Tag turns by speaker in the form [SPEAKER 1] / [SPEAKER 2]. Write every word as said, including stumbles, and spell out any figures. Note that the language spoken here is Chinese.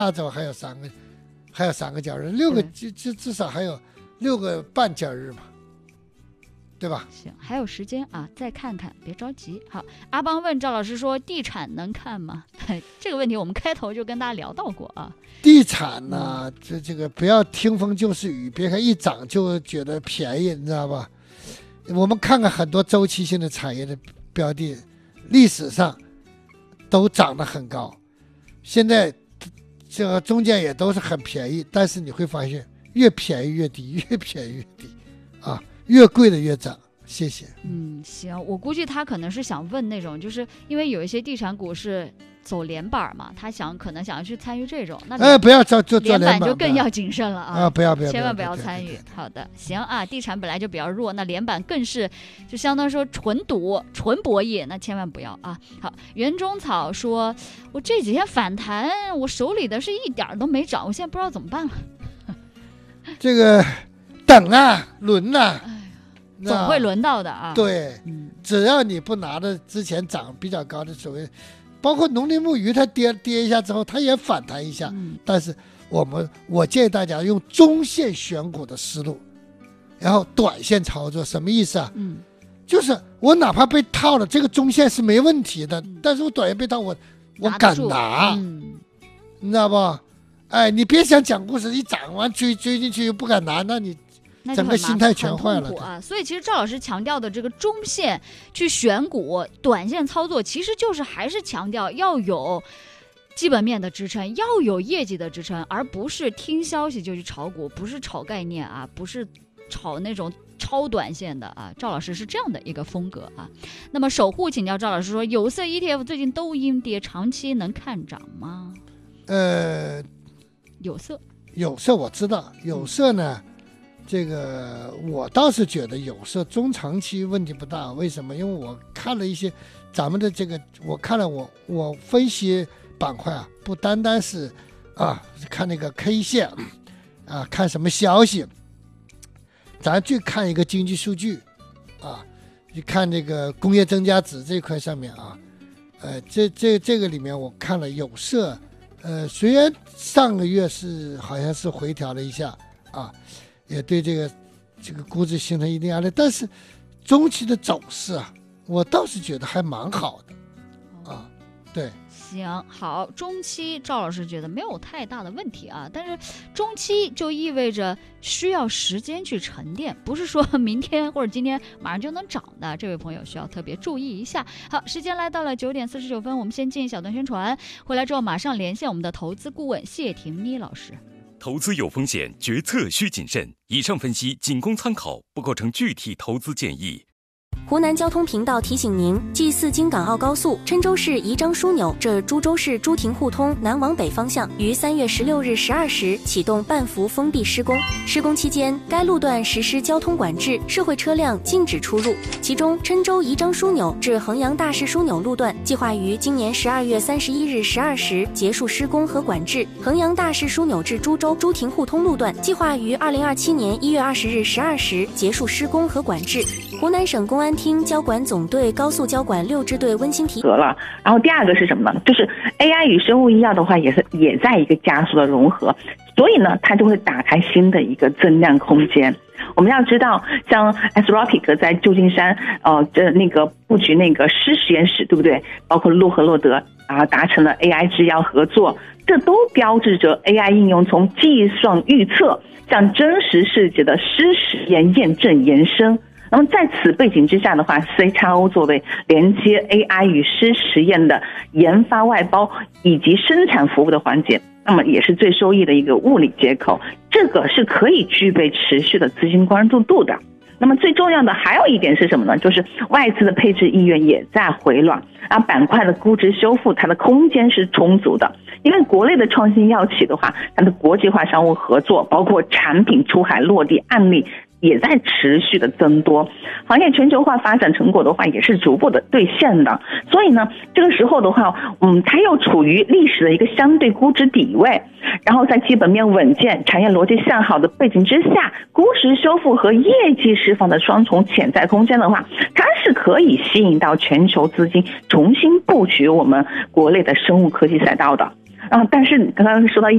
[SPEAKER 1] 亚洲还有三个，还有三个交易日，六个至至至少还有六个半交易日嘛，对吧？
[SPEAKER 2] 行，还有时间啊，再看看，别着急。好，阿邦问赵老师说，地产能看吗？这个问题我们开头就跟大家聊到过啊。
[SPEAKER 1] 地产呢、啊，这这个不要听风就是雨，别看一涨就觉得便宜，你知道吧？我们看看很多周期性的产业的标的，历史上都涨得很高，现在这个中间也都是很便宜，但是你会发现越便宜越低，越便宜越低，啊，越贵的越涨。谢谢。
[SPEAKER 2] 嗯，行，我估计他可能是想问那种，就是因为有一些地产股是走连板嘛，他想可能想要去参与这种，那
[SPEAKER 1] 哎，不要做做
[SPEAKER 2] 连
[SPEAKER 1] 板
[SPEAKER 2] 就更要谨慎了啊！
[SPEAKER 1] 啊，不要不要，
[SPEAKER 2] 千万不要参与。好的，行啊，地产本来就比较弱，那连板更是就相当于说纯赌、纯博弈，那千万不要啊！好，园中草说，我这几天反弹，我手里的是一点都没涨，我现在不知道怎么办了。
[SPEAKER 1] 这个等啊，轮啊。
[SPEAKER 2] 总会轮到的啊！
[SPEAKER 1] 对，嗯、只要你不拿着之前涨比较高的所谓，包括农林牧渔，它跌跌一下之后，它也反弹一下。嗯、但是我们我建议大家用中线选股的思路，然后短线操作，什么意思啊？嗯，就是我哪怕被套了，这个中线是没问题的，嗯、但是我短线被套，我我敢拿，嗯、你知道不？哎，你别想讲故事，一涨完追追进去又不敢拿，那你。整个心态全坏了
[SPEAKER 2] 啊！所以其实赵老师强调的这个中线去选股、短线操作，其实就是还是强调要有基本面的支撑，要有业绩的支撑，而不是听消息就去炒股，不是炒概念啊，不是炒那种超短线的啊。赵老师是这样的一个风格啊。那么守护请教赵老师说，有色 E T F 最近都阴跌，长期能看涨吗？
[SPEAKER 1] 呃，
[SPEAKER 2] 有色，
[SPEAKER 1] 有色我知道，有色呢。嗯这个我倒是觉得有色中长期问题不大，为什么？因为我看了一些咱们的这个，我看了我我分析板块啊，不单单是啊看那个 K 线啊，看什么消息，咱就看一个经济数据啊，就看这个工业增加值这一块上面啊，呃，这这这个里面我看了有色，呃，虽然上个月是好像是回调了一下啊。也对这个这个估值形成一定压力，但是中期的走势啊，我倒是觉得还蛮好的啊。对，
[SPEAKER 2] 行，好，中期赵老师觉得没有太大的问题啊，但是中期就意味着需要时间去沉淀，不是说明天或者今天马上就能涨的，这位朋友需要特别注意一下。好，时间来到了九点四十九分，我们先进一小段宣传，回来之后马上连线我们的投资顾问谢婷妮老师。
[SPEAKER 3] 投资有风险，决策需谨慎。以上分析仅供参考，不构成具体投资建议。
[SPEAKER 4] 湖南交通频道提醒您：G 四京港澳高速郴州市宜章枢纽至株洲市朱亭互通南往北方向于三月十六日十二时启动半幅封闭施工。施工期间，该路段实施交通管制，社会车辆禁止出入。其中，郴州宜章枢纽至衡阳大市枢纽路段计划于今年十二月三十一日十二时结束施工和管制；衡阳大市枢纽至株洲朱亭互通路段计划于二零二七年一月二十日十二时结束施工和管制。湖南省公安厅交管总队高速交管六支队温馨提
[SPEAKER 5] 和了。然后第二个是什么呢？就是 A I 与生物医药的话也是也在一个加速的融合，所以呢它就会打开新的一个增量空间。我们要知道，像 Anthropic 在旧金山呃这那个布局那个湿实验室，对不对？包括洛克洛德啊达成了 A I 制药合作，这都标志着 A I 应用从计算预测向真实世界的湿实验验证延伸。那么在此背景之下的话 ，C X O 作为连接 A I 与湿实验的研发外包以及生产服务的环节，那么也是最受益的一个物理接口，这个是可以具备持续的资金关注度的。那么最重要的还有一点是什么呢？就是外资的配置意愿也在回暖，而板块的估值修复它的空间是充足的。因为国内的创新药企的话，它的国际化商务合作，包括产品出海落地案例也在持续的增多，行业全球化发展成果的话也是逐步的兑现的。所以呢，这个时候的话，嗯，它又处于历史的一个相对估值底位，然后在基本面稳健、产业逻辑向好的背景之下，估值修复和业绩释放的双重潜在空间的话，它是可以吸引到全球资金重新布局我们国内的生物科技赛道的。 然后但是你刚刚说到一